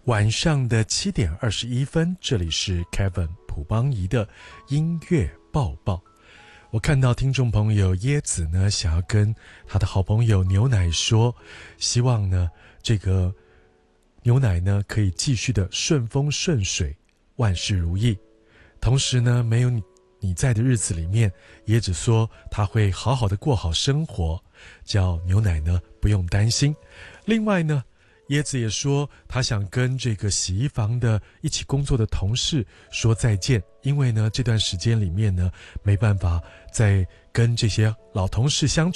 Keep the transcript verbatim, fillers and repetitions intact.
晚上的七点二十一分，这里是 Kevin 朴邦仪的音乐报报。我看到听众朋友椰子呢，想要跟他的好朋友牛奶说，希望呢这个牛奶呢可以继续的顺风顺水，万事如意。同时呢，没有你你在的日子里面，椰子说他会好好的过好生活，叫牛奶呢不用担心。另外呢，椰子也说他想跟这个洗衣房的一起工作的同事说再见，因为呢这段时间里面呢没办法再跟这些老同事相处。